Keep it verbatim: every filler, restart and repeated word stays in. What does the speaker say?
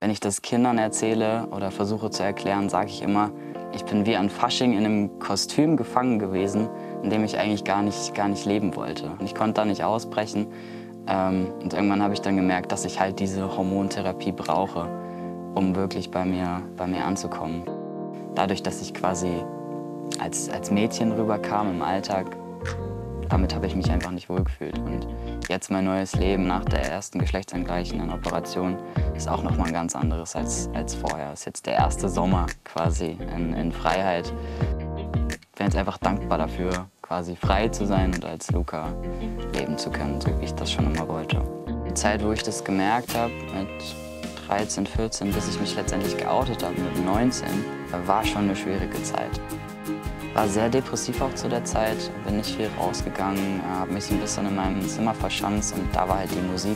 Wenn ich das Kindern erzähle oder versuche zu erklären, sage ich immer, ich bin wie an Fasching in einem Kostüm gefangen gewesen, in dem ich eigentlich gar nicht, gar nicht leben wollte. Und ich konnte da nicht ausbrechen. Ähm, und irgendwann habe ich dann gemerkt, dass ich halt diese Hormontherapie brauche, um wirklich bei mir, bei mir anzukommen. Dadurch, dass ich quasi als, als Mädchen rüberkam im Alltag, damit habe ich mich einfach nicht wohlgefühlt. Und jetzt mein neues Leben nach der ersten geschlechtsangleichenden Operation ist auch noch mal ein ganz anderes als, als vorher. Es ist jetzt der erste Sommer quasi in, in Freiheit. Ich bin jetzt einfach dankbar dafür, quasi frei zu sein und als Luca leben zu können, so wie ich das schon immer wollte. Die Zeit, wo ich das gemerkt habe, mit dreizehn, vierzehn, bis ich mich letztendlich geoutet habe, mit neunzehn, war schon eine schwierige Zeit. War sehr depressiv auch zu der Zeit, bin nicht viel rausgegangen, habe mich so ein bisschen in meinem Zimmer verschanzt und da war halt die Musik